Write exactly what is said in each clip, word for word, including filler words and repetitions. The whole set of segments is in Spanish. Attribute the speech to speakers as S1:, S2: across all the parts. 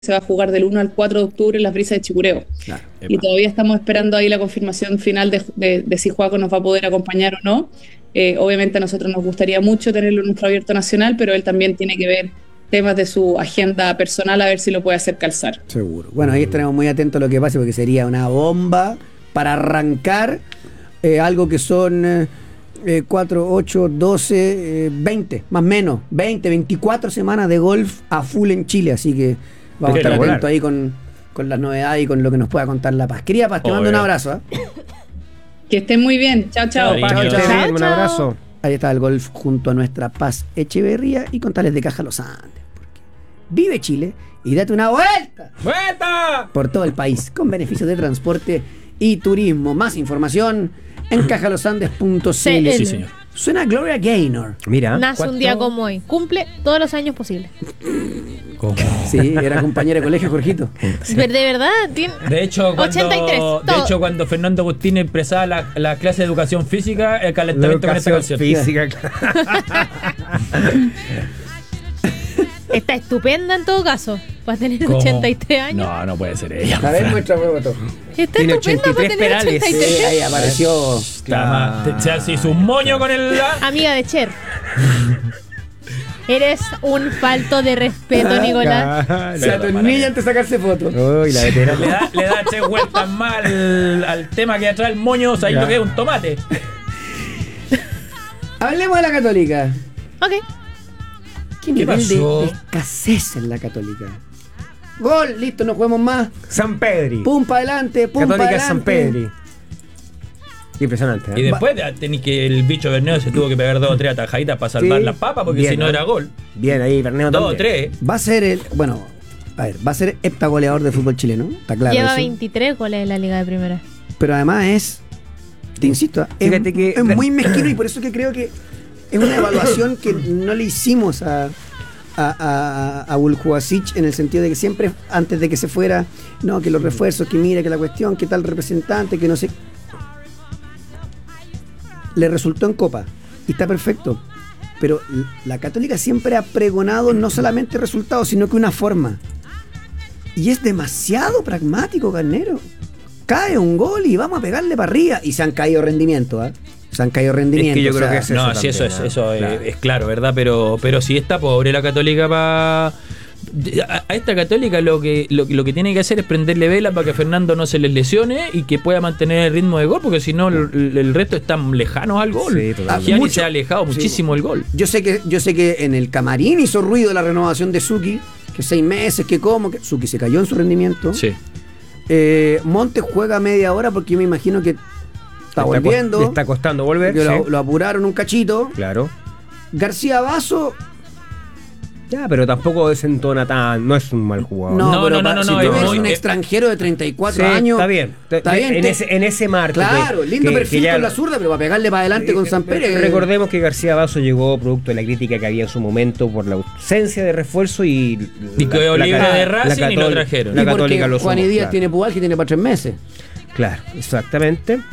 S1: se va a jugar del uno al cuatro de octubre en las Brisas de Chicureo. Claro, y todavía estamos esperando ahí la confirmación final de, de, de si Juaco nos va a poder acompañar o no. Eh, obviamente a nosotros nos gustaría mucho tenerlo en nuestro abierto nacional, pero él también tiene que ver temas de su agenda personal a ver si lo puede hacer calzar.
S2: Seguro. Bueno, ahí estaremos muy atentos a lo que pase, porque sería una bomba para arrancar eh, algo que son eh, eh, cuatro, ocho, doce, eh, veinte, más o menos, veinte, veinticuatro semanas de golf a full en Chile, así que vamos a estar atentos ahí con, con las novedades y con lo que nos pueda contar La Paz. Querida Paz, te oh, mando un abrazo. ¿eh?
S1: Que estén muy bien. Chao, chao.
S2: Chao, chao, chao, chao. Un abrazo. Ahí está el golf junto a nuestra Paz Echeverría y contales de Caja Los Andes. Vive Chile y date una vuelta.
S3: ¡Vuelta!
S2: Por todo el país con beneficios de transporte y turismo. Más información en cajalosandes punto c l.
S3: Sí, señor.
S2: Suena Gloria Gaynor.
S4: Mira. Nace un día como hoy. Cumple todos los años posibles.
S2: ¿Cómo? Sí, era compañera de colegio, Jorgito.
S4: Sí. ¿De verdad? ¿Tiene?
S3: De hecho, cuando,
S4: ochenta y tres,
S3: de hecho, cuando Fernando Agustín empezaba la, la clase de educación física, el calentamiento con esta canción.
S2: Física.
S4: Está estupenda en todo caso. Va a tener ¿Cómo? ochenta y tres años.
S3: No, no puede ser ella.
S2: A ver, muestra foto.
S4: Está
S2: Tiene
S4: estupenda para tener
S2: perales. ochenta y tres. Sí, ahí apareció.
S3: Claro. Se hace su moño con el.
S4: Amiga de Cher. Eres un falto de respeto, Nicolás.
S2: Se atornilla antes de sacarse fotos.
S3: Uy, la veterana. Le da, le da tres vueltas más al, al tema que atrae el moño. ¿Sabes lo que es? Un tomate.
S2: Hablemos de la Católica.
S4: Ok.
S2: ¿Qué nivel de, de escasez en la Católica? Gol, listo, no juguemos más.
S5: San Pedri.
S2: Pum para adelante, pum para adelante.
S5: Católica San Pedri. Impresionante. ¿eh?
S3: Y después tenéis que el bicho Berneo se tuvo que pegar dos o tres atajaditas para salvar sí, las papas, porque bien, si no era gol.
S5: Bien ahí, Berneo
S3: también. Dos
S5: o
S3: tres.
S2: Va a ser el. Bueno, a ver, va a ser heptagoleador de fútbol chileno. Está claro.
S4: Lleva
S2: eso.
S4: veintitrés goles en la Liga de Primera.
S2: Pero además es. Te insisto, es, que, es muy mezquino y por eso que creo que es una evaluación que no le hicimos a. a, a, a Buljuasic, en el sentido de que siempre antes de que se fuera, no, que los refuerzos, que mira, que la cuestión, que tal representante, que no sé. Le resultó en Copa y está perfecto, pero la Católica siempre ha pregonado no solamente resultados, sino que una forma, y es demasiado pragmático, Carnero. Cae un gol y vamos a pegarle para arriba, y se han caído rendimientos, ¿eh? Se han caído rendimientos.
S3: Es que yo creo
S2: o sea,
S3: que es eso. No, sí, eso, es, eso claro. Es, es claro, ¿verdad? Pero, pero sí está pobre la Católica para. A, a esta Católica lo que, lo, lo que tiene que hacer es prenderle vela para que Fernando no se les lesione y que pueda mantener el ritmo de gol, porque si no el, el resto están lejanos al gol. Sí, Gianni se ha alejado muchísimo sí. el gol.
S2: Yo sé que yo sé que en el camarín hizo ruido la renovación de Suki, que seis meses, que cómo, que Suki se cayó en su rendimiento.
S3: Sí.
S2: Eh, Montes juega media hora porque yo me imagino que está, está volviendo.
S5: Le está costando volver.
S2: Sí. Lo, lo apuraron un cachito.
S5: Claro.
S2: García Vaso.
S5: Ya, pero tampoco desentona tan. No es un mal jugador.
S2: No,
S3: no,
S2: pero
S3: no, no, no,
S2: si
S3: no,
S2: tú
S3: es
S2: ves
S3: muy,
S2: un
S3: eh,
S2: extranjero de treinta y cuatro
S5: sí,
S2: años.
S5: Está bien.
S2: Está bien.
S5: En, te, ese, en ese marco.
S2: Claro,
S5: que,
S2: lindo
S5: que,
S2: perfil
S5: que ya,
S2: con la zurda, pero va a pegarle para adelante eh, con San Pérez.
S5: Recordemos que García Vaso llegó producto de la crítica que había en su momento por la ausencia de refuerzo y.
S3: Y que libre de Racing y lo trajeron.
S2: La Católica lo Juan y Díaz claro. tiene pubalgia y tiene para tres meses.
S5: Claro, exactamente.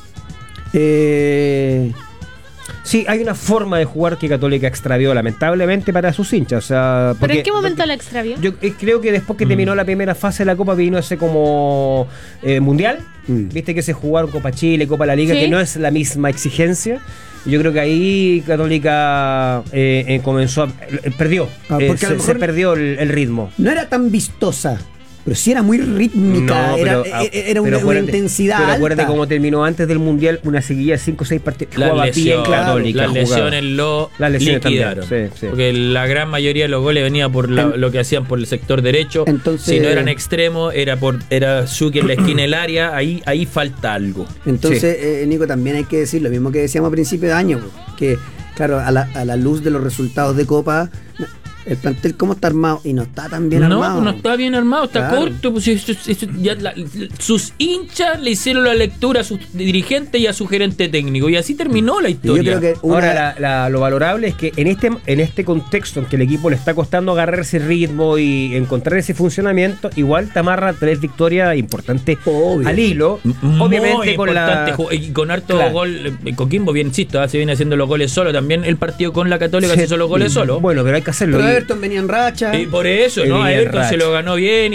S2: Eh.
S5: Sí, hay una forma de jugar que Católica extravió lamentablemente para sus hinchas. O sea, porque,
S4: ¿pero en qué momento la extravió?
S5: Yo creo que después que mm. terminó la primera fase de la Copa vino ese como eh, mundial. Mm. Viste que se jugaron Copa Chile, Copa La Liga, ¿sí? Que no es la misma exigencia. Yo creo que ahí Católica eh, eh, comenzó a, eh, perdió. Ah, eh, se, se perdió el, el ritmo.
S2: No era tan vistosa. Pero sí era muy rítmica, no, pero, era, era una,
S5: acuérdate,
S2: una intensidad
S5: pero
S2: alta.
S5: Acuérdate cómo terminó antes del Mundial, una seguilla de cinco o seis partidos.
S3: Las lesiones,
S5: claro,
S3: las lesiones lo las lesiones liquidaron. Sí, sí. Porque la gran mayoría de los goles venía por la, en, lo que hacían por el sector derecho.
S2: Entonces,
S3: si no eran extremos, era por era Suki en la esquina del área, ahí, ahí falta algo.
S2: Entonces, sí. eh, Nico, también hay que decir lo mismo que decíamos a principio de año, que claro, a la, a la luz de los resultados de Copa, el plantel cómo está armado y no está tan bien
S3: no,
S2: armado.
S3: No, no está bien armado, está claro. corto. Pues, eso, eso, ya la, sus hinchas le hicieron la lectura a sus dirigentes y a su gerente técnico y así terminó la historia.
S5: Yo creo que una... Ahora la, la, lo valorable es que en este en este contexto en que el equipo le está costando agarrar ese ritmo y encontrar ese funcionamiento, igual te amarra tres victorias importantes Obvio. al hilo.
S3: Muy
S5: obviamente con la
S3: y con harto claro. gol. Coquimbo, bien insisto, ¿eh? Se viene haciendo los goles solo. También el partido con la Católica sí. se hizo los goles solo.
S5: Bueno, pero hay que hacerlo.
S2: Pero Everton venía en racha.
S3: Y por eso, ¿no? A Everton se lo ganó bien.